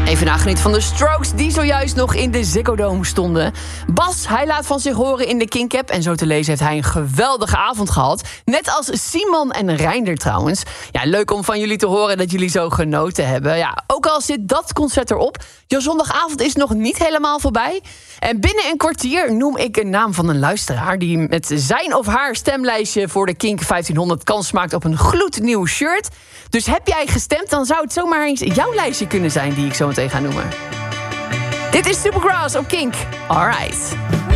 Even nagenieten van de Strokes die zojuist nog in de Ziggo Dome stonden. Bas, hij laat van zich horen in de Kink App. En zo te lezen heeft hij een geweldige avond gehad. Net als Simon en Reinder trouwens. Ja, leuk om van jullie te horen dat jullie zo genoten hebben. Ja, ook al zit dat concert erop. Jouw zondagavond is nog niet helemaal voorbij. En binnen een kwartier noem ik een naam van een luisteraar die met zijn of haar stemlijstje voor de Kink 1500 kans maakt op een gloednieuw shirt. Dus heb jij gestemd, dan zou het zomaar eens jouw lijstje kunnen zijn die ik zo meteen ga noemen. Dit is Supergrass op Kink. Alright.